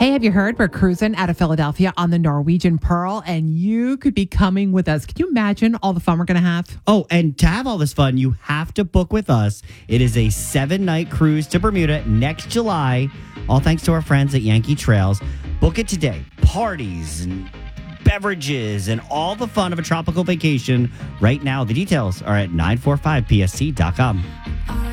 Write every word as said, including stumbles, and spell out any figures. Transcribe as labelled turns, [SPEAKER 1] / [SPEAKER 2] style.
[SPEAKER 1] Hey, have you heard? We're cruising out of Philadelphia on the Norwegian Pearl, and you could be coming with us. Can you imagine all the fun we're going to have?
[SPEAKER 2] Oh, and to have all this fun, you have to book with us. It is a seven-night cruise to Bermuda next July, all thanks to our friends at Yankee Trails. Book it today. Parties and beverages and all the fun of a tropical vacation right now. The details are at nine four five P S C dot com.